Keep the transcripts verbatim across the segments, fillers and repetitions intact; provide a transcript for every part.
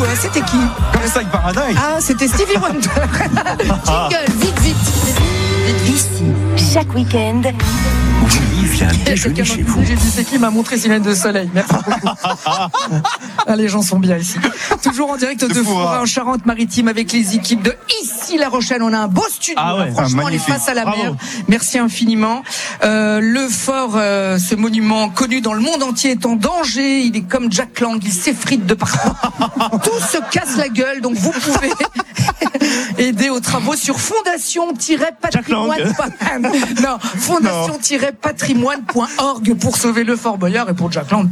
euh, c'était qui? Inside Paradise. Ah, c'était Stevie Wonder. Jingle, vite, vite. Ici, chaque week-end, Willy vient déjeuner chez vous. J'ai dit c'est qui m'a montré Sylvain de Soleil. Merci beaucoup. Ah, les gens sont bien ici. Toujours en direct de, de Foura en Charente-Maritime avec les équipes de ici La Rochelle. On a un beau studio. Ah ouais, franchement, on est face à la Bravo. mer. Merci infiniment. Euh, le fort, euh, ce monument connu dans le monde entier, est en danger. Il est comme Jack Lang, il s'effrite de partout. Tout se casse la gueule. Donc vous pouvez aider aux travaux sur fondation-patrimoine. Non, fondation-patrimoine point org pour sauver le Fort Boyard et pour Jack Lang.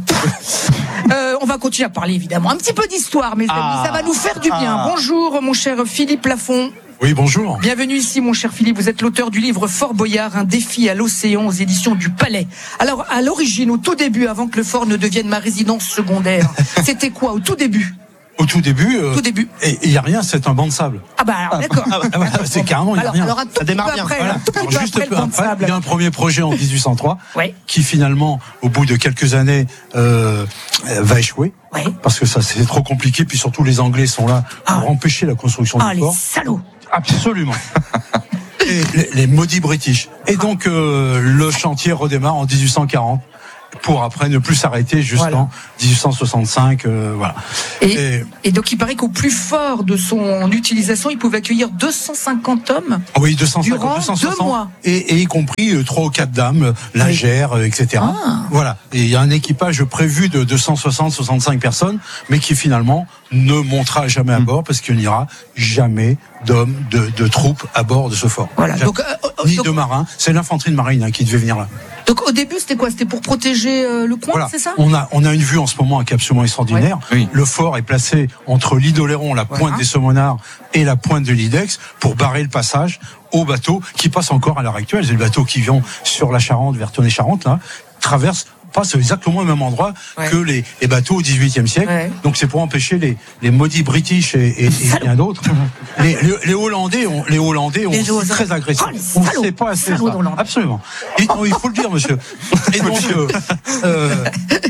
Euh, on va continuer à parler évidemment un petit peu d'histoire, mes amis, Ah. ça va nous faire du bien. Ah. Bonjour mon cher Philippe Lafont. Oui, bonjour. Bienvenue ici mon cher Philippe, vous êtes l'auteur du livre Fort Boyard, un défi à l'océan aux éditions du Palais. Alors à l'origine, au tout début, avant que le fort ne devienne ma résidence secondaire, c'était quoi au tout début? Au tout début, euh, Tout début. et il n'y a rien, c'est un banc de sable. Ah bah alors, d'accord. Ah, bah, c'est carrément, il n'y a Alors, rien. alors un tout petit démarre peu bien. après, Voilà. un tout petit Alors, peu juste après le peu banc de après, sable. il y a un premier projet en dix-huit cent trois Ouais. qui finalement, au bout de quelques années, euh, va échouer. Ouais. Parce que ça, c'est trop compliqué. Puis surtout, les Anglais sont là pour Ah. empêcher la construction Ah du les fort. salauds. Absolument. Et les, les maudits British. Et donc, euh, le chantier redémarre en dix-huit cent quarante. Pour après ne plus s'arrêter jusqu'en Voilà. dix-huit cent soixante-cinq, euh, voilà. Et, Et- et donc il paraît qu'au plus fort de son utilisation, il pouvait accueillir deux cent cinquante hommes. Oui, deux cent cinquante, Durant deux cent soixante, deux mois. Et, et y compris euh, trois ou quatre dames, euh, lingères, euh, et cetera. Ah. Voilà. Et il y a un équipage prévu de deux cent soixante, soixante-cinq personnes, mais qui finalement ne montera jamais à bord parce qu'il n'y aura jamais d'hommes, de, de troupes à bord de ce fort. Voilà. Jamais. Donc, euh, euh, Ni donc- de marins. C'est l'infanterie de marine hein, qui devait venir là. Donc au début, c'était quoi? C'était pour protéger euh, le coin, Voilà. c'est ça? On a, on a une vue en ce moment qui est absolument extraordinaire. Ouais. Oui. Le fort est placé entre l'île d'Oléron, la Voilà. pointe des Saumonards et la pointe de l'Idex pour barrer le passage aux bateaux qui passent encore à l'heure actuelle. C'est le bateau qui vient sur la Charente, vers Tonnay-Charente, là, traverse passe exactement au même endroit Ouais. que les, les bateaux au dix-huitième siècle. Ouais. Donc c'est pour empêcher les, les maudits British et, et, et bien d'autres. Les, les, les Hollandais, ont, les Hollandais ont Les aussi Hollandais. très agressifs. Oh, les On ne salauds. sait pas assez Salauds ça. d'Hollande. Absolument. Et, non, il faut le dire, monsieur. Et donc, euh, euh,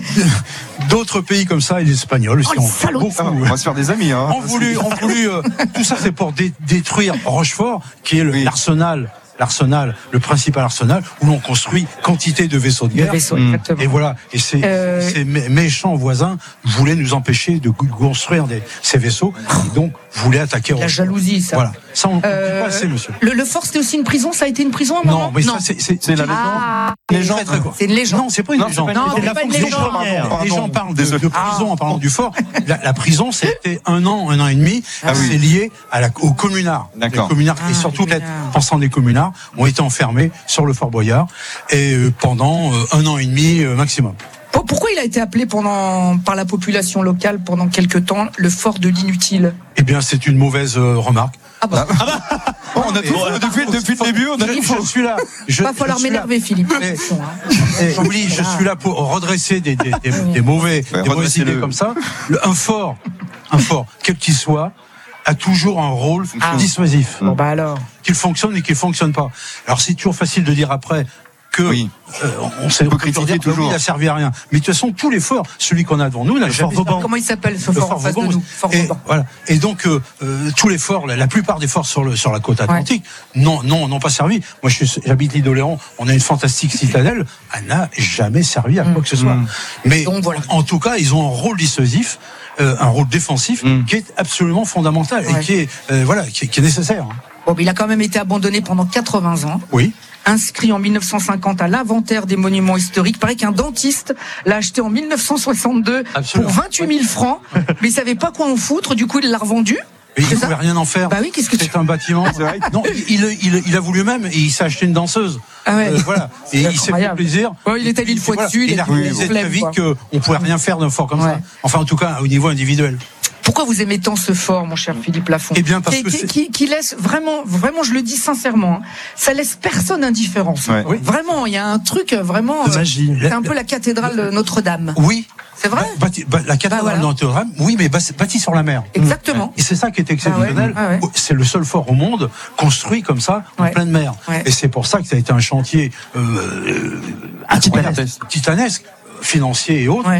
d'autres pays comme ça, et les Espagnols aussi, Oh, les ont salauds. beaucoup, Ah, on va se faire des amis. Hein. ont voulu, ont voulu euh, tout ça, c'est pour dé- détruire Rochefort, qui est le- Oui. l'arsenal, l'arsenal, le principal arsenal, où l'on construit quantité de vaisseaux de Le guerre. vaisseau, Mmh. exactement. Et voilà. Et ces, Euh, ces mé- méchants voisins voulaient nous empêcher de cou- construire des, ces vaisseaux, et donc voulaient attaquer La Rochefort. jalousie, ça. Voilà. Ça, on ne Euh, dit pas assez, monsieur. Le, le fort, c'était aussi une prison. Ça a été une prison à un moment. Non, mais ça, c'est, c'est, C'est la légende. Ah, légende. Très, très court. c'est une légende. Non, c'est pas une Non, légende. c'est pas une Non, légende. c'est pas une Les légende. gens, Pardon, les gens parlent de, désolé. de prison en parlant du fort. La, la prison, c'était un an, un an et demi. Ah oui. C'est lié à la, aux communards. D'accord. Les communards, Ah, et surtout, les peut-être, communards. pensant des communards, ont été enfermés sur le Fort Boyard et euh, pendant euh, un an et demi euh, maximum. Pour- Pourquoi il a été appelé pendant, par la population locale pendant quelque temps le fort de l'inutile? Eh bien, c'est une mauvaise euh, remarque. Ah bah, Oh, on a tout, Et- depuis, depuis le début, on a Je, Il faut- je suis là. Je, va falloir je suis là. m'énerver, Philippe. Mais- Attention, hein. Et J'oublie, je suis là pour redresser des, des, des, des mauvais, Ouais, des mauvaises redressez-le. idées comme ça. Le, un fort, un fort, quel qu'il soit, a toujours un rôle Ah. dissuasif. Bon bah alors. Qu'il fonctionne et qu'il fonctionne pas. Alors c'est toujours facile de dire après que Oui. euh, on sait On peut on peut toujours critiquer dire que oui, toujours. il a servi à rien. Mais de toute façon, tous les forts, celui qu'on a devant nous, il n'a jamais servi. Comment il s'appelle ce Le fort en face de Vauban. nous? Fort et, Vauban. voilà. Et donc euh, euh, tous les forts, la, la plupart des forts sur le sur la côte atlantique, non non n'ont pas servi. Moi je suis, j'habite l'île d'Oléron, on a une fantastique citadelle, elle n'a jamais servi à quoi que ce soit. Mmh. Mais Donc, voilà. en tout cas, ils ont un rôle dissuasif, euh, un rôle défensif Mmh. qui est absolument fondamental Ouais. et qui est euh, voilà qui, qui est nécessaire. hein. Bon, mais il a quand même été abandonné pendant quatre-vingts ans. Oui. Inscrit en mille neuf cent cinquante à l'inventaire des monuments historiques. Il paraît qu'un dentiste l'a acheté en mille neuf cent soixante-deux Absolument. pour vingt-huit mille francs, mais il savait pas quoi en foutre, du coup il l'a revendu. Et il C'est ne ça pouvait rien en faire. Bah oui, qu'est-ce que tu- C'est un bâtiment. C'est vrai. Non, il, il, il a voulu même et il s'est acheté une danseuse. Ah ouais. Euh, voilà. Et il s'est fait Incroyable. plaisir. Ouais, il est allé une Et fois voilà. dessus, il Il a a dit, réalisé flemme, très vite quoi. qu'on pouvait rien faire d'un fort comme Ouais. ça. Enfin, en tout cas, au niveau individuel. Pourquoi vous aimez tant ce fort, mon cher Philippe Lafont? Eh bien, parce qui, que qui, c'est- qui, qui laisse vraiment, vraiment, je le dis sincèrement, hein, ça laisse personne indifférent. ça. Ouais. Oui. Vraiment, il y a un truc euh, vraiment. De euh, magie. C'est un peu la cathédrale de Notre-Dame. Oui. C'est vrai? Bah, bâti- bah, la cathédrale Bah, voilà. de Notre-Dame, oui, mais bâti bâti sur la mer. Exactement. Et c'est ça qui est exceptionnel. Ah ouais, ah ouais. C'est le seul fort au monde construit comme ça, en Ouais. pleine mer. Ouais. Et c'est pour ça que ça a été un chantier euh, euh, incroyable, Titanesque. titanesque, financier et autres. Ouais.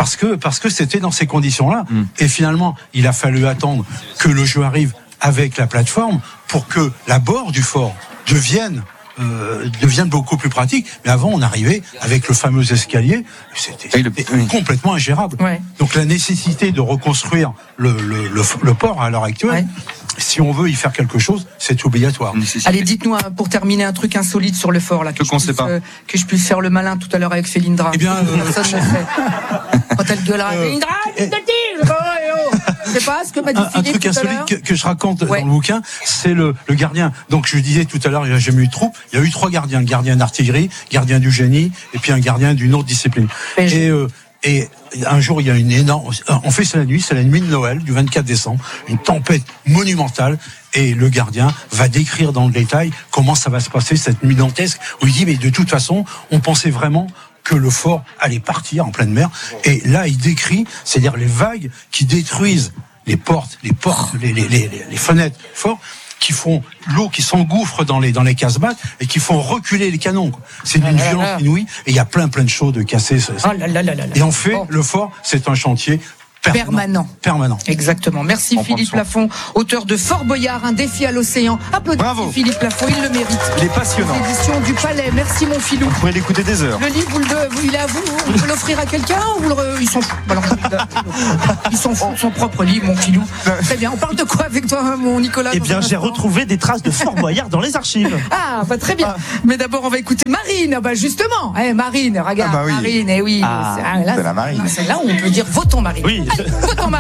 parce que parce que c'était dans ces conditions-là. Mm. Et finalement, il a fallu attendre que le jeu arrive avec la plateforme pour que la bord du fort devienne Euh, deviennent beaucoup plus pratiques. Mais avant, on arrivait avec le fameux escalier, c'était, Et le- c'était oui. complètement ingérable. Ouais. Donc la nécessité de reconstruire le, le, le, le port à l'heure actuelle, Ouais. si on veut y faire quelque chose, c'est obligatoire. Nécessité. Allez, dites-nous hein, pour terminer un truc insolite sur le fort là, que, Que je qu'on puisse, sait pas. euh, que je puisse faire le malin tout à l'heure avec Félindra. Eh bien, euh, personne ne le fait. Quand elle gueulera, Euh, Félindra, eh, qu'est-ce que tu dis Je sais pas ce que m'a dit Un, un Philippe truc tout à insolite l'heure. que, que je raconte Ouais. dans le bouquin, c'est le, le gardien. Donc je disais tout à l'heure, il n'y a jamais eu de troupe. Il y a eu trois gardiens, un gardien d'artillerie, gardien du génie, et puis un gardien d'une autre discipline. Et je- Et, euh, et un jour, il y a une énorme. On fait ça la nuit, c'est la nuit de Noël, du vingt-quatre décembre, une tempête monumentale. Et le gardien va décrire dans le détail comment ça va se passer cette nuit dantesque. Où il dit mais de toute façon, on pensait vraiment que le fort allait partir en pleine mer. Et là, il décrit, c'est-à-dire les vagues qui détruisent les portes, les portes, les, les, les, les fenêtres du fort, qui font l'eau qui s'engouffre dans les dans les casemates et qui font reculer les canons. Quoi. C'est d'une Ah là violence là. inouïe. Et il y a plein plein de choses de cassées. Oh là là là là là. Et en fait, Bon. le fort, c'est un chantier permanent. Permanent. Permanent. Exactement. Merci On prend Philippe le son. Lafont, auteur de Fort Boyard, un défi à l'océan. Applaudissez Bravo. Philippe Lafont, il le mérite. Il est passionnant. Édition du Palais. Merci mon filou. Vous pourrez l'écouter des heures. Le livre, vous le de- vous- il est à vous. On peut l'offrir à quelqu'un ou vous le- il s'en fout. Alors, il s'en fout de son propre livre, mon filou. Très bien. On parle de quoi avec toi, mon Nicolas Eh dans bien, un j'ai instant retrouvé des traces de Fort Boyard dans les archives. Ah, bah, très bien. Mais d'abord, on va écouter Marine. Ah, bah, justement. Eh, Marine, regarde. Ah, bah oui. Marine, eh oui. Ah, C'est- là, c'est la Marine. C'est là où on peut dire votons Marine. Oui. Allez, votons Marine.